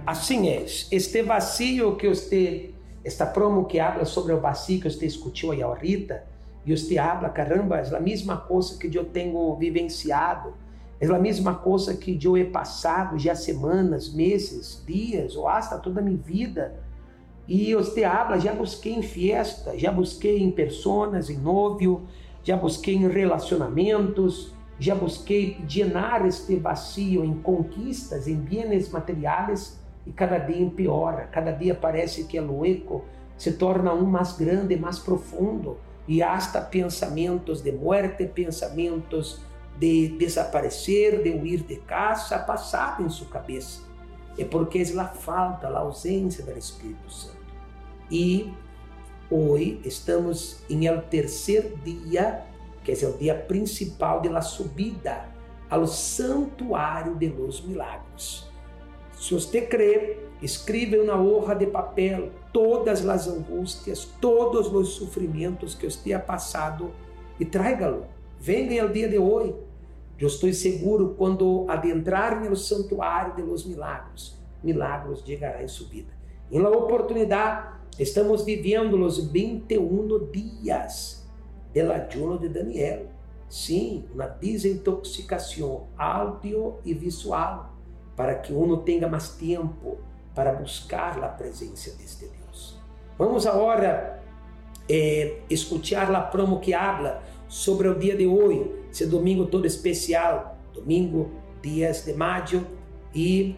Assim é, este vacío que você, esta promo que habla sobre o vacío que você escutou aí ahorita, e você habla, caramba, é a mesma coisa que eu tenho vivenciado, é a mesma coisa que eu he passado já semanas, meses, dias, ou hasta toda a minha vida. E você habla, já busquei em fiesta, já busquei em personas, em novio, já busquei em relacionamentos, já busquei llenar este vacío em conquistas, em bienes materiais, e cada dia empeora, cada dia parece que o eco se torna mais grande, mais profundo, e hasta pensamentos de muerte, pensamentos de desaparecer, de huir de casa, passado em sua cabeça. É porque é a falta, a ausência do Espírito Santo. E hoje estamos em el terceiro dia, que é o dia principal da subida ao santuário de los milagros. Se você crê, escreve na hoja de papel todas as angústias, todos os sofrimentos que você ha passado e tráigalo. Venha ao dia de hoje. Eu estou seguro, quando adentrar no santuário de los milagros, milagros chegarão em sua vida. Em la oportunidade, estamos vivendo os 21 dias do ayuno de Daniel. Sim, uma desintoxicação áudio e visual, para que uno tenha mais tempo para buscar a presença deste Deus. Vamos agora escutar a promo que habla sobre o dia de hoje, esse domingo todo especial, domingo 10 de maio, e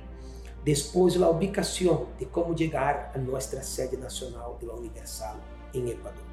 depois a ubicação de como chegar a nossa sede nacional de la Universal em Equador.